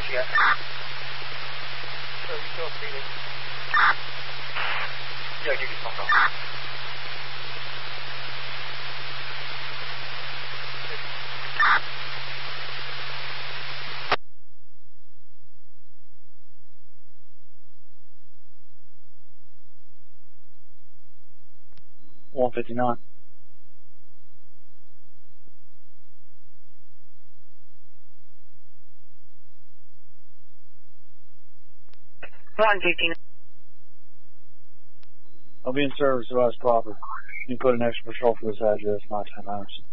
yet. So you still speeding? Yeah, give you some phone. $159. I'll be in service as proper. You put an extra patrol for this address, my 10 hours.